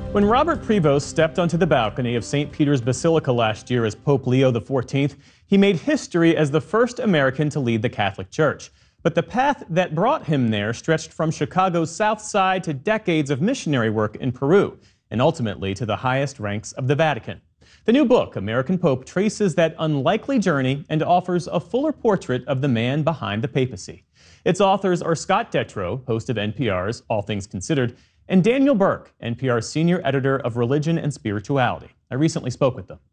When Robert Prevost stepped onto the balcony of St. Peter's Basilica last year as Pope Leo XIV, he made history as the first American to lead the Catholic Church. But the path that brought him there stretched from Chicago's South Side to decades of missionary work in Peru, and ultimately to the highest ranks of the Vatican. The new book, American Pope, traces that unlikely journey and offers a fuller portrait of the man behind the papacy. Its authors are Scott Detrow, host of NPR's All Things Considered, and Daniel Burke, NPR's senior editor of Religion and Spirituality. I recently spoke with them.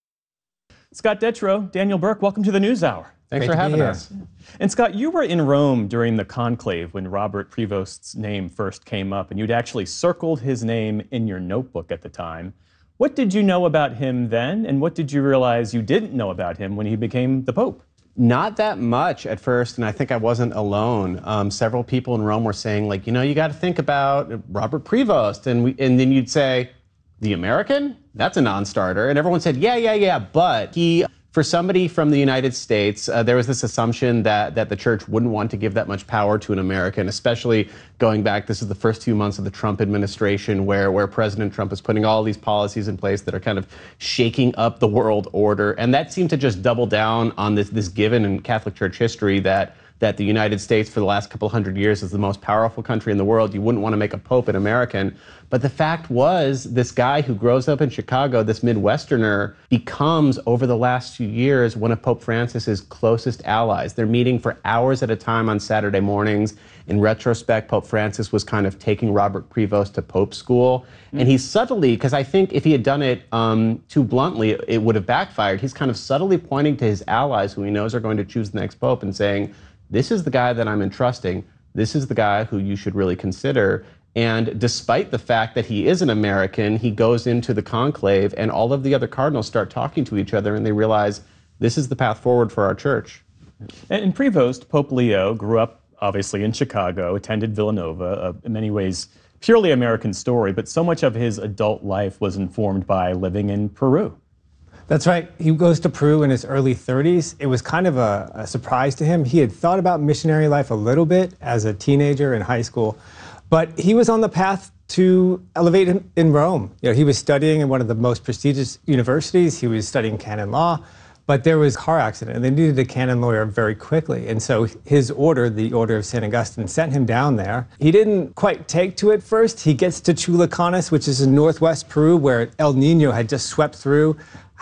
Scott Detrow, Daniel Burke, welcome to the NewsHour. Thanks for having us. And Scott, you were in Rome during the conclave when Robert Prevost's name first came up, and you'd actually circled his name in your notebook at the time. What did you know about him then, and what did you realize you didn't know about him when he became the Pope? Not that much at first, and I think I wasn't alone. Several people in Rome were saying, like, you got to think about Robert Prevost, and then you'd say, the American? That's a non-starter. And everyone said, yeah, but he, for somebody from the United States, there was this assumption that the church wouldn't want to give that much power to an American, especially going back, this is the first few months of the Trump administration where President Trump is putting all these policies in place that are kind of shaking up the world order. And that seemed to just double down on this given in Catholic Church history that the United States for the last couple hundred years is the most powerful country in the world. You wouldn't want to make a pope an American. But the fact was, this guy who grows up in Chicago, this Midwesterner, becomes, over the last few years, one of Pope Francis's closest allies. They're meeting for hours at a time on Saturday mornings. In retrospect, Pope Francis was kind of taking Robert Prevost to Pope school. And he's subtly, because I think if he had done it too bluntly, it would have backfired. He's kind of subtly pointing to his allies who he knows are going to choose the next pope and saying, this is the guy that I'm entrusting. This is the guy who you should really consider. And despite the fact that he is an American, he goes into the conclave and all of the other cardinals start talking to each other and they realize this is the path forward for our church. And Prevost, Pope Leo, grew up obviously in Chicago, attended Villanova, in many ways purely American story, but so much of his adult life was informed by living in Peru. That's right. He goes to Peru in his early 30s. It was kind of a surprise to him. He had thought about missionary life a little bit as a teenager in high school, but he was on the path to elevate him in Rome. He was studying in one of the most prestigious universities. He was studying canon law, but there was a car accident and they needed a canon lawyer very quickly. And so his order, the Order of St. Augustine, sent him down there. He didn't quite take to it first. He gets to Chulucanes, which is in northwest Peru, where El Nino had just swept through.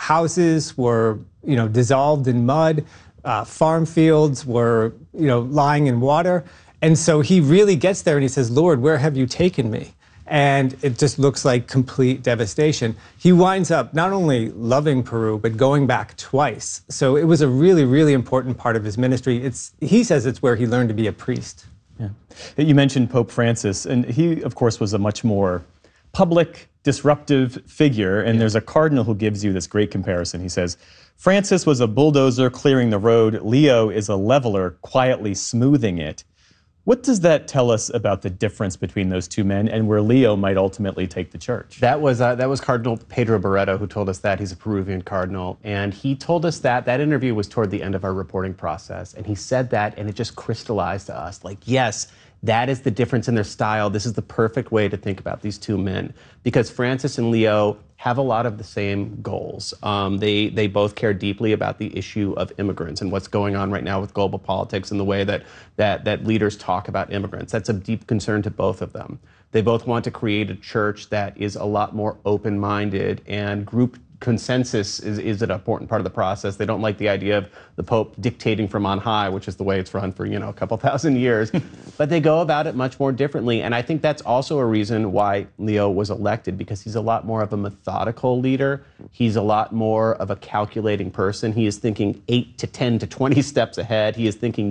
Houses were, dissolved in mud. Farm fields were, lying in water. And so he really gets there and he says, Lord, where have you taken me? And it just looks like complete devastation. He winds up not only loving Peru, but going back twice. So it was a really, really important part of his ministry. He says it's where he learned to be a priest. Yeah. You mentioned Pope Francis, and he, of course, was a much more public, disruptive figure, and there's a cardinal who gives you this great comparison. He says, Francis was a bulldozer clearing the road. Leo is a leveler quietly smoothing it. What does that tell us about the difference between those two men and where Leo might ultimately take the church? That was Cardinal Pedro Barreto who told us that. He's a Peruvian cardinal. And he told us that interview was toward the end of our reporting process. And he said that, and it just crystallized to us, like, yes, that is the difference in their style. This is the perfect way to think about these two men, because Francis and Leo have a lot of the same goals. They both care deeply about the issue of immigrants and what's going on right now with global politics and the way that leaders talk about immigrants. That's a deep concern to both of them. They both want to create a church that is a lot more open-minded, and group consensus is an important part of the process. They don't like the idea of the Pope dictating from on high, which is the way it's run for, a couple thousand years. But they go about it much more differently. And I think that's also a reason why Leo was elected, because he's a lot more of a methodical leader. He's a lot more of a calculating person. He is thinking 8 to 10 to 20 steps ahead. He is thinking